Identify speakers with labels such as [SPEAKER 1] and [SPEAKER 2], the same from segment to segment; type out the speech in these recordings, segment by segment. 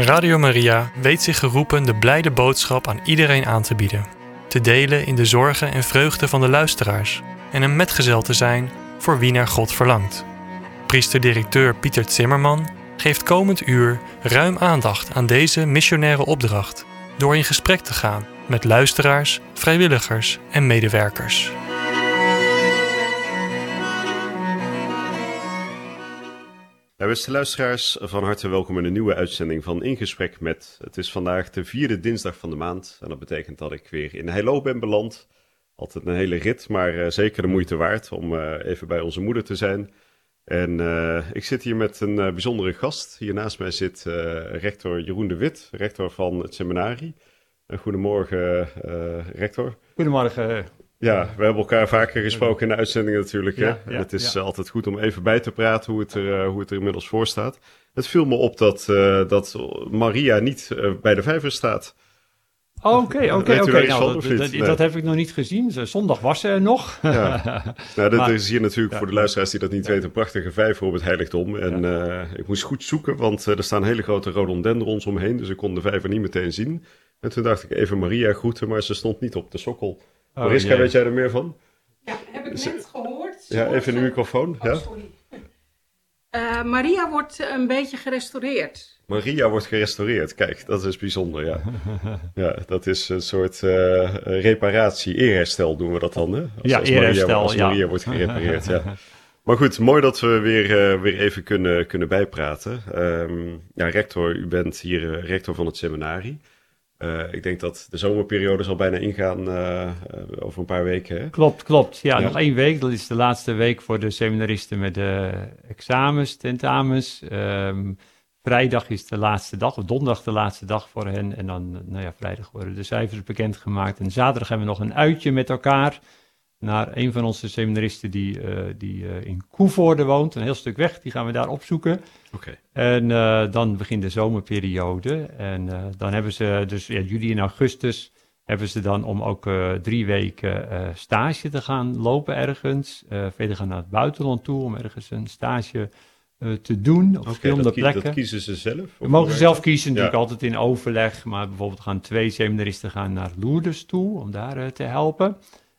[SPEAKER 1] Radio Maria weet zich geroepen de blijde boodschap aan iedereen aan te bieden. Te delen in de zorgen en vreugde van de luisteraars en een metgezel te zijn voor wie naar God verlangt. Priester-directeur Pieter Zimmerman geeft komend uur ruim aandacht aan deze missionaire opdracht door in gesprek te gaan met luisteraars, vrijwilligers en medewerkers.
[SPEAKER 2] Beste luisteraars, van harte welkom in een nieuwe uitzending van In Gesprek Met. Het is vandaag de 4e dinsdag van de maand en dat betekent dat ik weer in Heilo ben beland. Altijd een hele rit, maar zeker de moeite waard om even bij onze moeder te zijn. En ik zit hier met een bijzondere gast. Hier naast mij zit rector Jeroen de Wit, rector van het seminarie. Goedemorgen, rector.
[SPEAKER 3] Goedemorgen.
[SPEAKER 2] Ja, we hebben elkaar vaker gesproken in de uitzending natuurlijk. Hè? En het is altijd goed om even bij te praten hoe het er inmiddels voor staat. Het viel me op dat Maria niet bij de vijver staat.
[SPEAKER 3] Oké. Nou, dat heb ik nog niet gezien. Zondag was ze er nog.
[SPEAKER 2] Ja. Nou, dat is hier natuurlijk voor de luisteraars die dat niet weten een prachtige vijver op het heiligdom. En ik moest goed zoeken, want er staan hele grote rhododendrons omheen. Dus ik kon de vijver niet meteen zien. En toen dacht ik even Maria groeten, maar ze stond niet op de sokkel. Mariska, weet jij er meer van?
[SPEAKER 4] Ja, heb ik net gehoord.
[SPEAKER 2] Ja, even in de microfoon.
[SPEAKER 4] Oh, sorry. Maria wordt een beetje gerestaureerd.
[SPEAKER 2] Maria wordt gerestaureerd, kijk, dat is bijzonder, ja. Ja, dat is een soort reparatie, eerherstel doen we dat dan, hè?
[SPEAKER 3] Als eerherstel,
[SPEAKER 2] als Maria wordt gerepareerd, ja. Maar goed, mooi dat we weer even kunnen bijpraten. Rector, u bent hier rector van het seminarie. Ik denk dat de zomerperiode zal bijna ingaan over een paar weken. Hè?
[SPEAKER 3] Klopt. Ja, nog 1 week. Dat is de laatste week voor de seminaristen met de examens, tentamens. Vrijdag is de laatste dag, of donderdag de laatste dag voor hen. En dan, vrijdag worden de cijfers bekendgemaakt. En zaterdag hebben we nog een uitje met elkaar naar een van onze seminaristen die in Koevoorde woont. Een heel stuk weg, die gaan we daar opzoeken.
[SPEAKER 2] Okay.
[SPEAKER 3] En dan begint de zomerperiode. En dan hebben ze dus juli en augustus hebben ze dan om ook 3 weken stage te gaan lopen ergens. Verder gaan naar het buitenland toe om ergens een stage te doen op verschillende plekken.
[SPEAKER 2] Dat kiezen ze zelf?
[SPEAKER 3] We mogen zelf kiezen, natuurlijk altijd in overleg. Maar bijvoorbeeld gaan 2 seminaristen naar Lourdes toe om daar te helpen.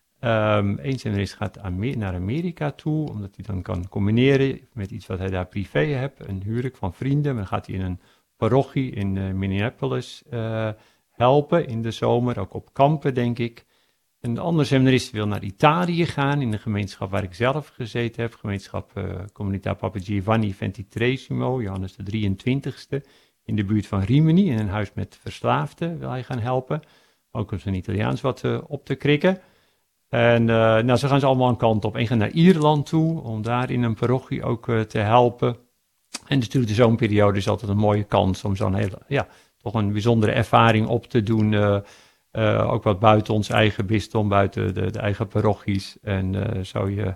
[SPEAKER 3] 1 seminarist gaat naar Amerika toe, omdat hij dan kan combineren met iets wat hij daar privé heeft, een huwelijk van vrienden. Dan gaat hij in een parochie in Minneapolis helpen in de zomer, ook op kampen, denk ik. Een andere seminarist wil naar Italië gaan, in de gemeenschap waar ik zelf gezeten heb, gemeenschap Comunità Papa Giovanni XXIII, Johannes de 23ste, in de buurt van Rimini, in een huis met verslaafden wil hij gaan helpen. Ook om zijn Italiaans wat op te krikken. En zo gaan ze allemaal een kant op. Eén gaat naar Ierland toe, om daar in een parochie ook te helpen. En natuurlijk de zomerperiode is altijd een mooie kans om zo'n hele, toch een bijzondere ervaring op te doen. Ook wat buiten ons eigen bisdom, buiten de eigen parochies. En zo je,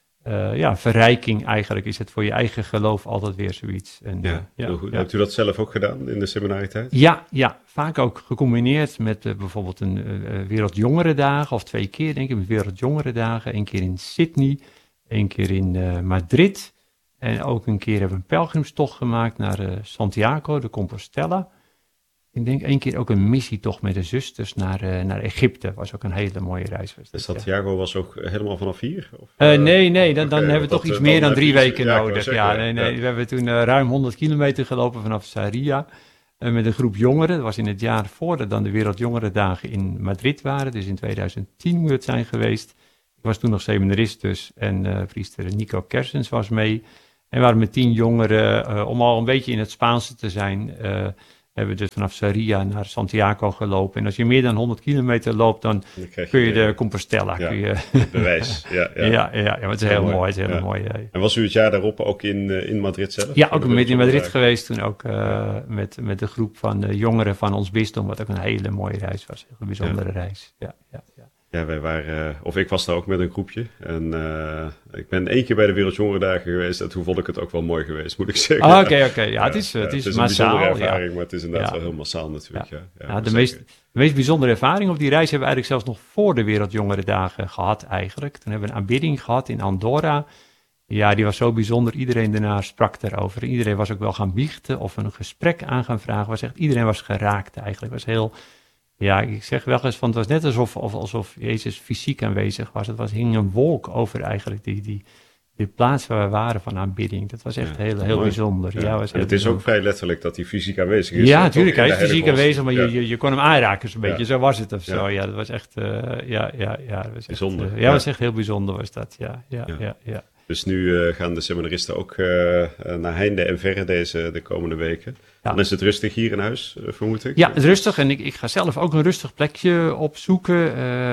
[SPEAKER 3] verrijking eigenlijk is het voor je eigen geloof altijd weer zoiets. En,
[SPEAKER 2] heel goed. Hebt u dat zelf ook gedaan in de seminarietijd?
[SPEAKER 3] Ja, vaak ook gecombineerd met bijvoorbeeld een Wereldjongerendagen, of 2 keer denk ik, met Wereldjongerendagen. 1 keer in Sydney, 1 keer in Madrid. En ook een keer hebben we een pelgrimstocht gemaakt naar Santiago de Compostela. Ik denk 1 keer ook een missietocht met de zusters naar Egypte. Was ook een hele mooie reis.
[SPEAKER 2] Santiago was ook helemaal vanaf hier? Of,
[SPEAKER 3] nee, dan hebben we toch iets meer dan 3 weken nodig. We hebben toen ruim 100 kilometer gelopen vanaf Sarria. Met een groep jongeren. Dat was in het jaar voordat dan de Wereldjongerendagen in Madrid waren. Dus in 2010 moet het zijn geweest. Ik was toen nog seminarist dus. En priester Nico Kersens was mee. En we waren met 10 jongeren, om al een beetje in het Spaanse te zijn, hebben we dus vanaf Sarria naar Santiago gelopen. En als je meer dan 100 kilometer loopt, dan kun je de Compostela.
[SPEAKER 2] Bewijs.
[SPEAKER 3] Ja, maar het is heel mooi. Het is heel mooi.
[SPEAKER 2] En was u het jaar daarop ook in Madrid zelf?
[SPEAKER 3] Ja, ook in Madrid geweest. Toen ook met de groep van jongeren van ons bisdom, wat ook een hele mooie reis was. Een bijzondere reis. Ja.
[SPEAKER 2] Ja, wij waren, of ik was daar ook met een groepje. En ik ben 1 keer bij de Wereldjongerendagen geweest. En toen vond ik het ook wel mooi geweest, moet ik zeggen.
[SPEAKER 3] Oké. Ja, het is
[SPEAKER 2] een
[SPEAKER 3] massaal.
[SPEAKER 2] bijzondere ervaring, maar het is inderdaad wel heel massaal natuurlijk.
[SPEAKER 3] De meest bijzondere ervaring op die reis hebben we eigenlijk zelfs nog voor de Wereldjongerendagen gehad eigenlijk. Toen hebben we een aanbidding gehad in Andorra. Ja, die was zo bijzonder. Iedereen daarna sprak daarover. Iedereen was ook wel gaan biechten of een gesprek aan gaan vragen. Iedereen was geraakt eigenlijk. Het was heel, ja, ik zeg wel eens van, het was net alsof Jezus fysiek aanwezig was. Hing een wolk over eigenlijk die plaats waar we waren van aanbidding. Dat was echt heel bijzonder.
[SPEAKER 2] Ja.
[SPEAKER 3] Was
[SPEAKER 2] en het is ook vrij letterlijk dat hij fysiek aanwezig is.
[SPEAKER 3] Ja, natuurlijk. Hij is fysiek aanwezig, maar je kon hem aanraken zo'n beetje. Zo was het of zo. Ja, dat was echt, dat was
[SPEAKER 2] bijzonder.
[SPEAKER 3] Dat was echt heel bijzonder was dat, ja.
[SPEAKER 2] Dus nu gaan de seminaristen ook naar heinde en verre de komende weken. Ja. Dan is het rustig hier in huis, vermoed ik?
[SPEAKER 3] Ja, het is rustig. En ik ga zelf ook een rustig plekje opzoeken.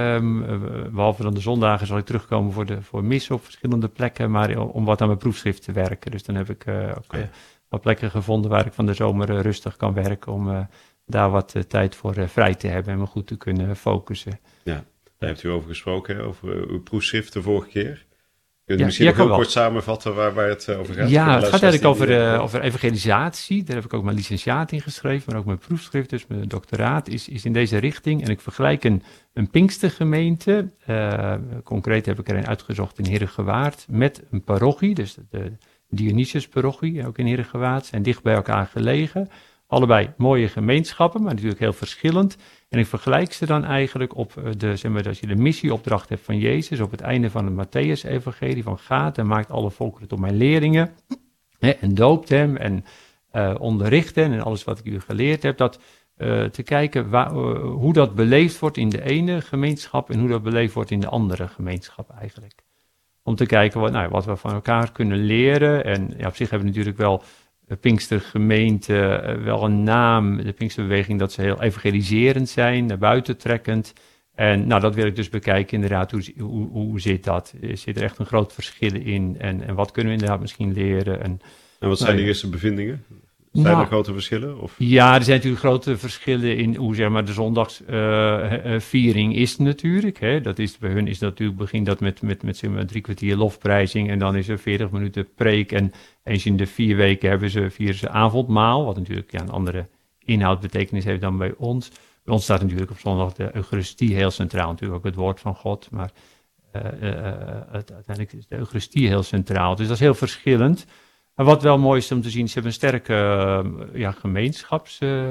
[SPEAKER 3] Behalve dan de zondagen zal ik terugkomen voor missen op verschillende plekken. Maar om wat aan mijn proefschrift te werken. Dus dan heb ik ook wat plekken gevonden waar ik van de zomer rustig kan werken. Om daar wat tijd voor vrij te hebben en me goed te kunnen focussen.
[SPEAKER 2] Ja, daar hebt u over gesproken, over uw proefschrift de vorige keer. Kun je misschien ook kort samenvatten waar het over gaat?
[SPEAKER 3] Ja, het gaat eigenlijk over evangelisatie. Daar heb ik ook mijn licentiaat in geschreven, maar ook mijn proefschrift, dus mijn doctoraat is in deze richting. En ik vergelijk een Pinkstergemeente, concreet heb ik er een uitgezocht in Heerhugowaard, met een parochie, dus de Dionysius-parochie, ook in Heerhugowaard, zijn dicht bij elkaar gelegen. Allebei mooie gemeenschappen, maar natuurlijk heel verschillend. En ik vergelijk ze dan eigenlijk op als je de missieopdracht hebt van Jezus, op het einde van het Mattheüs-evangelie, van gaat en maakt alle volkeren tot mijn leerlingen, en doopt hem en onderricht hen en alles wat ik u geleerd heb, dat te kijken hoe dat beleefd wordt in de ene gemeenschap en hoe dat beleefd wordt in de andere gemeenschap eigenlijk. Om te kijken wat we van elkaar kunnen leren. En op zich hebben we natuurlijk wel de Pinkstergemeente wel een naam, de Pinksterbeweging, dat ze heel evangeliserend zijn, naar buiten trekkend. En dat wil ik dus bekijken inderdaad, hoe zit dat? Zit er echt een groot verschil in? En wat kunnen we inderdaad misschien leren? En
[SPEAKER 2] wat zijn de eerste bevindingen? Zijn er grote verschillen? Of?
[SPEAKER 3] Ja, er zijn natuurlijk grote verschillen in hoe de zondagsviering is natuurlijk. Hè. Dat is, bij hun is natuurlijk, begint dat met 3 kwartier lofprijzing en dan is er 40 minuten preek. En eens in de 4 weken vieren ze avondmaal, wat natuurlijk een andere inhoud betekenis heeft dan bij ons. Bij ons staat natuurlijk op zondag de Eucharistie heel centraal, natuurlijk ook het woord van God, maar uiteindelijk is de Eucharistie heel centraal. Dus dat is heel verschillend. Maar wat wel mooi is om te zien, ze hebben een sterke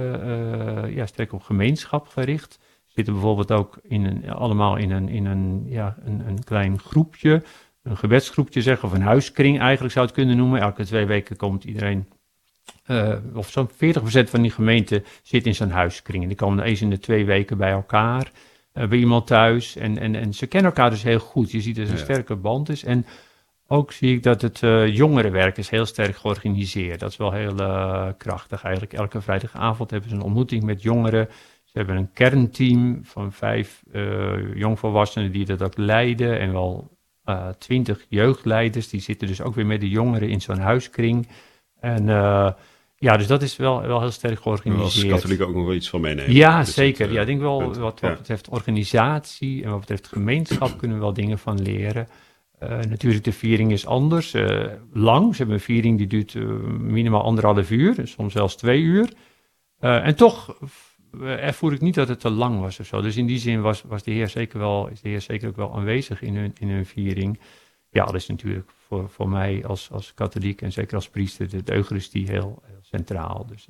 [SPEAKER 3] sterk op gemeenschap gericht. Ze zitten bijvoorbeeld ook allemaal in een klein groepje, een gebedsgroepje of een huiskring eigenlijk zou het kunnen noemen. Elke 2 weken komt iedereen, of zo'n 40% van die gemeente zit in zo'n huiskring. En die komen eens in de 2 weken bij elkaar, bij iemand thuis. En ze kennen elkaar dus heel goed. Je ziet dat er een sterke band is. En ook zie ik dat het jongerenwerk is heel sterk georganiseerd. Dat is wel heel krachtig eigenlijk. Elke vrijdagavond hebben ze een ontmoeting met jongeren. Ze hebben een kernteam van 5 jongvolwassenen die dat ook leiden. En wel 20 jeugdleiders. Die zitten dus ook weer met de jongeren in zo'n huiskring. En dus dat is wel heel sterk georganiseerd.
[SPEAKER 2] Als katholiek ook nog wel iets van meenemen.
[SPEAKER 3] Ja, dus zeker. Ik denk wel wat betreft organisatie en wat betreft gemeenschap kunnen we wel dingen van leren. Natuurlijk, de viering is anders, lang. Ze hebben een viering die duurt minimaal 1,5 uur, soms zelfs 2 uur. En toch ervoer ik niet dat het te lang was of zo. Dus in die zin is de Heer zeker ook wel aanwezig in hun viering. Ja, dat is natuurlijk voor mij als katholiek en zeker als priester de Eucharistie heel centraal. Dus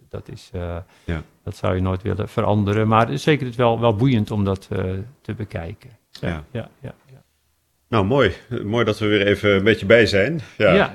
[SPEAKER 3] dat zou je nooit willen veranderen. Maar het is zeker wel boeiend om dat te bekijken. Ja.
[SPEAKER 2] Nou, mooi. Mooi dat we weer even een beetje bij zijn. Ja,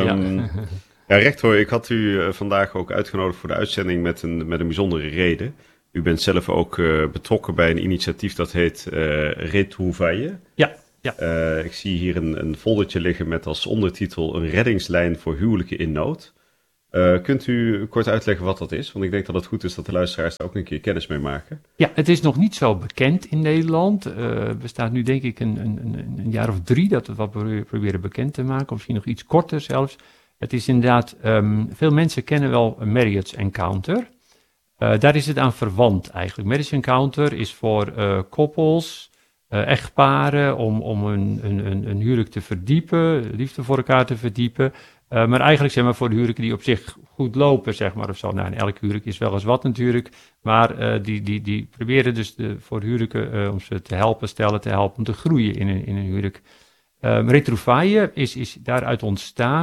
[SPEAKER 2] rector, ik had u vandaag ook uitgenodigd voor de uitzending met een bijzondere reden. U bent zelf ook betrokken bij een initiatief dat heet Retrouvaille.
[SPEAKER 3] Ja.
[SPEAKER 2] Ik zie hier een foldertje liggen met als ondertitel een reddingslijn voor huwelijken in nood. Kunt u kort uitleggen wat dat is? Want ik denk dat het goed is dat de luisteraars daar ook een keer kennis mee maken.
[SPEAKER 3] Ja, het is nog niet zo bekend in Nederland. Bestaat nu denk ik een jaar of 3 dat we het wat proberen bekend te maken. Of misschien nog iets korter zelfs. Het is inderdaad, veel mensen kennen wel een marriage encounter. Daar is het aan verwant eigenlijk. Marriage encounter is voor koppels, echtparen, om een huwelijk te verdiepen, liefde voor elkaar te verdiepen. Maar eigenlijk voor de huwelijken die op zich goed lopen, of zo. Nou, in elk huwelijk is wel eens wat natuurlijk. Maar die proberen dus voor huwelijken om ze te helpen om te groeien in een huwelijk. Retrouvaille is daaruit ontstaan